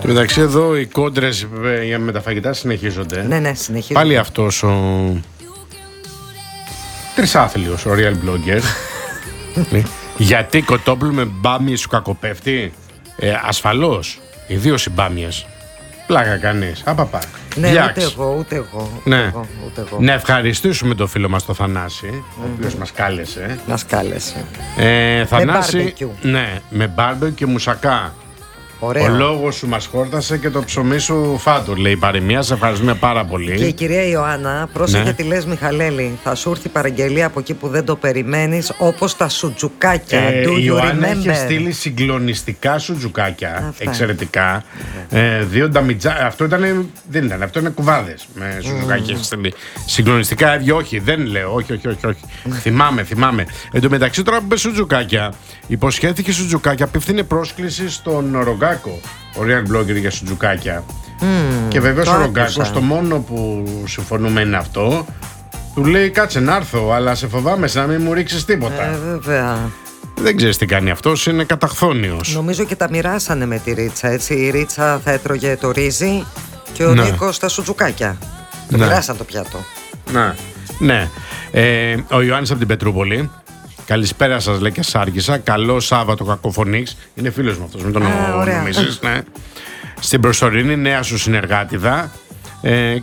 Εν τω μεταξύ εδώ οι κόντρες με τα φαγητά συνεχίζονται. Ναι, συνεχίζονται. Πάλι αυτός ο τρισάθλιος, ο real blogger. Γιατί κοτόπουλο με μπάμιες σου κακοπέφτει? Ασφαλώς. Ιδίως οι μπάμιες. Πλάκα κανείς. Απαπάκ. Ναι, Διάξ. ούτε εγώ. Να ευχαριστήσουμε τον φίλο μας τον Θανάση, ο οποίος μας κάλεσε. Μας κάλεσε. Θανάση, barbecue. ναι, με μπάρμπεκιου και μουσακά. Ωραίο. Ο λόγος σου μας χόρτασε και το ψωμί σου φάτο, λέει η παροιμία. Σε ευχαριστούμε πάρα πολύ. Και η κυρία Ιωάννα, πρόσεχε Ναι. τι λες, Μιχαλέλη. Θα σου έρθει παραγγελία από εκεί που δεν το περιμένεις, όπως τα σουτζουκάκια. Do Η you Ιωάννα remember? είχε στείλει συγκλονιστικά σουτζουκάκια. Αυτά. Εξαιρετικά. Δύο νταμιτζά. Αυτό δεν ήταν. Αυτό είναι κουβάδες με σουτζουκάκια. Συγκλονιστικά. Όχι, δεν λέω. Όχι. Θυμάμαι. Εν τω μεταξύ, τώρα που είπε σουτζουκάκια, υποσχέθηκε σουτζουκάκια. Απευθύνε πρόσκληση στον Ρογκάκο, ο real blogger, για σουτζουκάκια. Και βεβαίως ο Ρογκάκος, το μόνο που συμφωνούμε είναι αυτό. Του λέει κάτσε να έρθω, αλλά σε φοβάμαι να μην μου ρίξεις τίποτα. Βέβαια. Δεν ξέρεις τι κάνει αυτός, είναι καταχθόνιος. Νομίζω και τα μοιράσανε με τη Ρίτσα, έτσι. Η Ρίτσα θα έτρωγε το ρύζι και ο Ναι. Νίκος τα σουτζουκάκια. Το Ναι. μοιράσαν το πιάτο. Ναι. Ο Ιωάννης από την Πετρούπολη. Καλησπέρα σας, λέει, και σ' άργησα. Καλό Σάββατο, Κακοφωνίξ. Είναι φίλος μου αυτός, μην τον ωραία. νομίζεις, ναι. Στην προσωρινή νέα σου συνεργάτιδα.